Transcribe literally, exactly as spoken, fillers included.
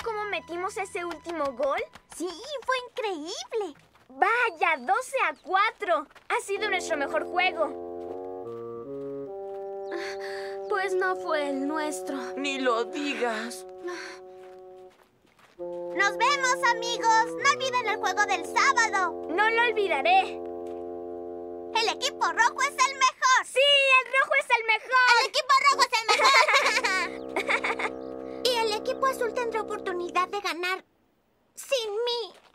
cómo metimos ese último gol? Sí, fue increíble. ¡Vaya! doce a cuatro. Ha sido nuestro mejor juego. Pues no fue el nuestro. Ni lo digas. Nos vemos, amigos. No olviden el juego del sábado. No lo olvidaré. El equipo rojo es el mejor. ¡Sí! ¡El rojo es el mejor! El equipo rojo es el mejor. Y el equipo azul tendrá oportunidad de ganar sin mí.